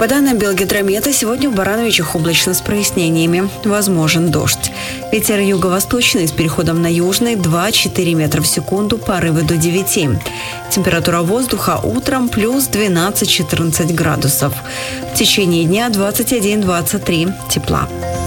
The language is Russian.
По данным Белгидромета, сегодня в Барановичах облачно с прояснениями. Возможен дождь. Ветер юго-восточный с переходом на южный 2-4 метра в секунду, порывы до 9. Температура воздуха утром плюс 12-14 градусов. В течение дня 21-23 тепла.